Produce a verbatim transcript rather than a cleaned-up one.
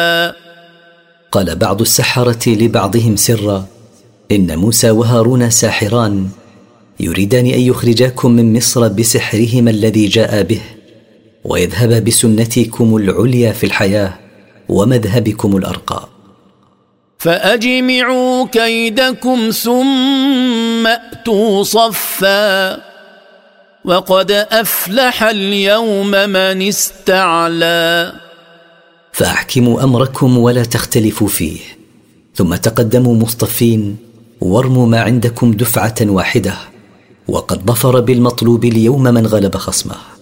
قال بعض السحرة لبعضهم سرا: إن موسى وهارون ساحران يريدان أن يخرجاكم من مصر بسحرهما الذي جاء به، ويذهبا بسنتكم العليا في الحياة ومذهبكم الأرقى. فأجمعوا كيدكم ثم أتوا صفا وقد أفلح اليوم من استعلى. فأحكموا أمركم ولا تختلفوا فيه، ثم تقدموا مصطفين وارموا ما عندكم دفعة واحدة، وقد ظفر بالمطلوب اليوم من غلب خصمه.